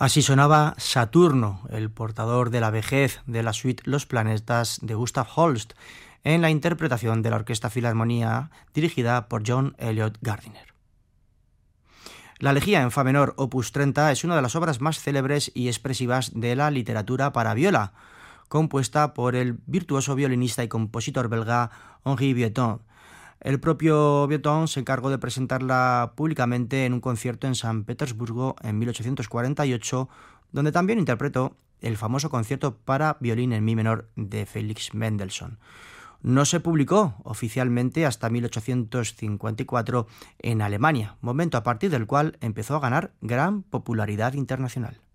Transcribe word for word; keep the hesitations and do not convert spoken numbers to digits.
Así sonaba Saturno, el portador de la vejez de la suite Los Planetas de Gustav Holst, en la interpretación de la Orquesta Filarmonía dirigida por John Eliot Gardiner. La Elegía en Fa menor, opus treinta, es una de las obras más célebres y expresivas de la literatura para viola, compuesta por el virtuoso violinista y compositor belga Henri Vieuxtemps. El propio Vieuxtemps se encargó de presentarla públicamente en un concierto en San Petersburgo en mil ochocientos cuarenta y ocho, donde también interpretó el famoso concierto para violín en mi menor de Felix Mendelssohn. No se publicó oficialmente hasta mil ochocientos cincuenta y cuatro en Alemania, momento a partir del cual empezó a ganar gran popularidad internacional.